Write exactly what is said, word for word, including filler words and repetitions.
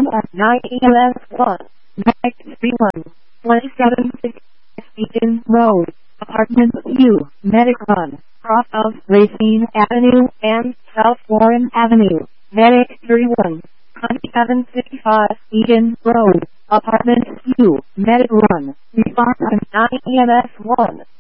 R nine E L S one, nine three one, twenty-seven sixty Beacon Road, Apartment U, Medicon, cross of Racine Avenue and South Warren Avenue, Medic thirty-one, twenty-seven sixty-five Beacon Road, Apartment U, Medic one, response on nine E M S one.